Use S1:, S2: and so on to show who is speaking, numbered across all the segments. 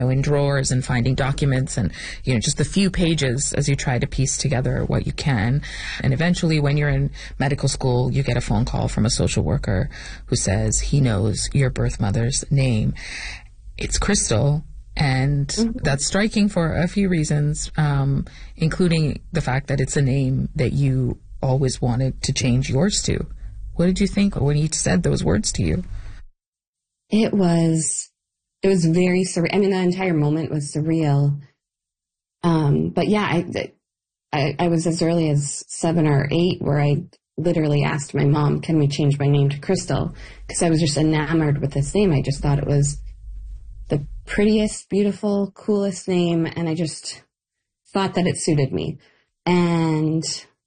S1: in drawers and finding documents and, just the few pages as you try to piece together what you can. And eventually, when you're in medical school, you get a phone call from a social worker who says he knows your birth mother's name. It's Crystal. And that's striking for a few reasons, including the fact that it's a name that you always wanted to change yours to. What did you think when he said those words to you?
S2: It was very surreal. I mean, the entire moment was surreal. But yeah, I was as early as 7 or 8 where I literally asked my mom, can we change my name to Crystal? Because I was just enamored with this name. I just thought it was the prettiest, beautiful, coolest name. And I just thought that it suited me. And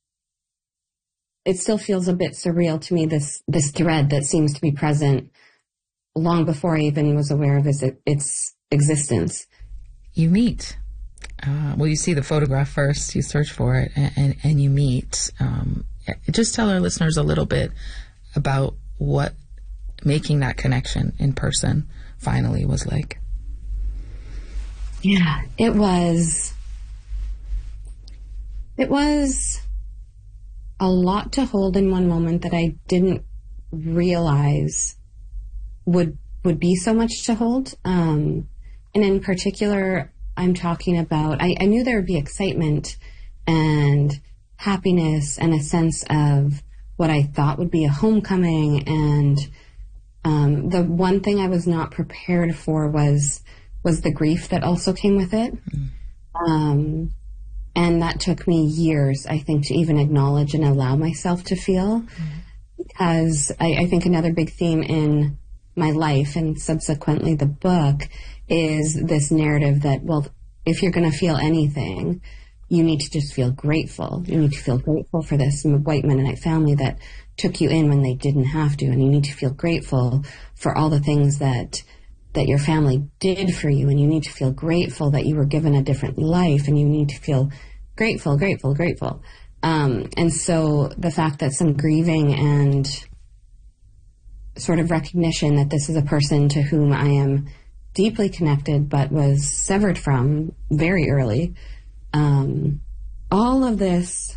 S2: it still feels a bit surreal to me, this thread that seems to be present long before I even was aware of its existence.
S1: You meet. You see the photograph first, you search for it, and you meet. Just tell our listeners a little bit about what making that connection in person finally was like.
S2: Yeah, it was a lot to hold in one moment that I didn't realize would be so much to hold. And in particular, I'm talking about, I knew there would be excitement and happiness and a sense of what I thought would be a homecoming. And the one thing I was not prepared for was the grief that also came with it. And that took me years, I think, to even acknowledge and allow myself to feel. Because I think another big theme in my life and subsequently the book is this narrative that, well, if you're going to feel anything, you need to just feel grateful. You need to feel grateful for this white Mennonite family that took you in when they didn't have to. And you need to feel grateful for all the things that your family did for you. And you need to feel grateful that you were given a different life. And you need to feel grateful. And so the fact that some grieving and sort of recognition that this is a person to whom I am deeply connected but was severed from very early, all of this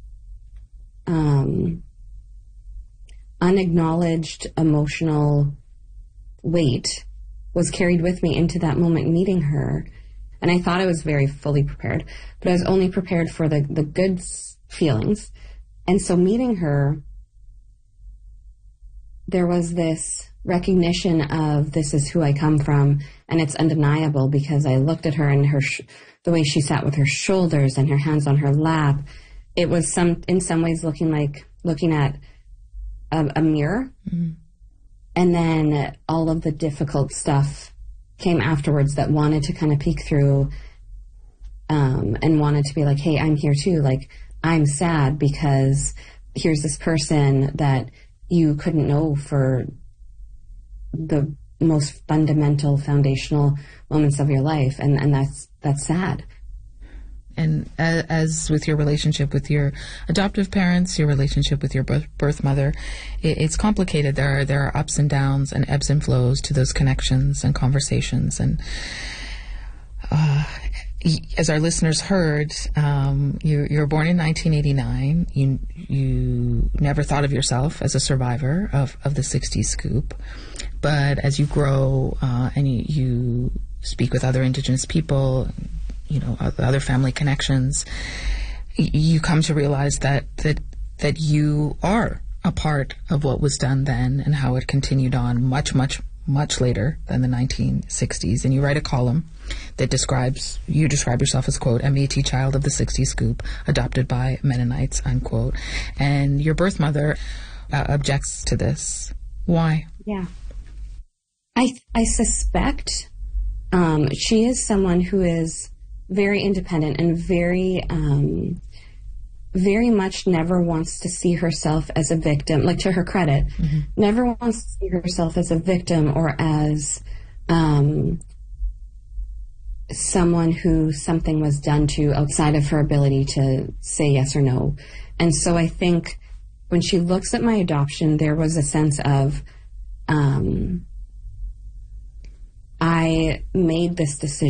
S2: unacknowledged emotional weight was carried with me into that moment meeting her. And I thought I was very fully prepared, but I was only prepared for the good feelings. And so meeting her, there was this recognition of this is who I come from, and it's undeniable because I looked at her and the way she sat with her shoulders and her hands on her lap. It was in some ways looking at a mirror. Mm-hmm. And then all of the difficult stuff came afterwards that wanted to kind of peek through, and wanted to be like, hey, I'm here too. Like, I'm sad because here's this person that you couldn't know for the most fundamental, foundational moments of your life. And that's sad.
S1: And as with your relationship with your adoptive parents, your relationship with your birth mother, it's complicated. There are ups and downs and ebbs and flows to those connections and conversations. And as our listeners heard, you were born in 1989. You never thought of yourself as a survivor of the 60s scoop. But as you grow and you speak with other Indigenous people, other family connections, you come to realize that you are a part of what was done then and how it continued on much, much, much later than the 1960s. And you write a column that describe yourself as, quote, a Métis child of the 60s scoop, adopted by Mennonites, unquote. And your birth mother objects to this. Why?
S2: Yeah. I suspect she is someone who is very independent and very much never wants to see herself as a victim, like to her credit, mm-hmm. never wants to see herself as a victim or as someone who something was done to outside of her ability to say yes or no. And so I think when she looks at my adoption, there was a sense of I made this decision